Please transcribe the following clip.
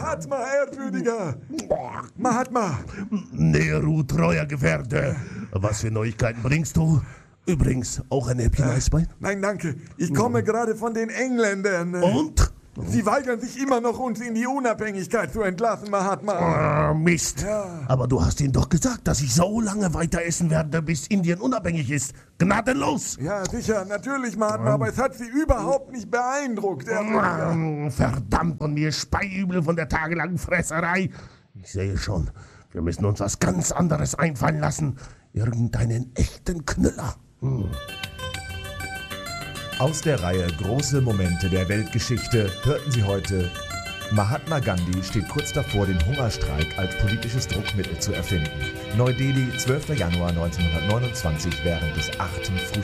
Mahatma, Ehrwürdiger! Mahatma! Nehru, treuer Gefährte. Was für Neuigkeiten bringst du? Übrigens, auch ein Häppchen Eisbein? Nein, danke. Ich komme gerade von den Engländern. Und? Sie weigern sich immer noch, uns in die Unabhängigkeit zu entlassen, Mahatma. Mist. Ja. Aber du hast ihnen doch gesagt, dass ich so lange weiter essen werde, bis Indien unabhängig ist. Gnadenlos. Ja, sicher, natürlich, Mahatma, aber es hat Sie überhaupt nicht beeindruckt, Ehrwürdiger. Verdammt, und mir Speiübel von der tagelangen Fresserei. Ich sehe schon, wir müssen uns was ganz anderes einfallen lassen. Irgendeinen echten Knüller. Aus der Reihe Große Momente der Weltgeschichte hörten Sie heute: Mahatma Gandhi steht kurz davor, den Hungerstreik als politisches Druckmittel zu erfinden. Neu-Delhi, 12. Januar 1929, während des 8.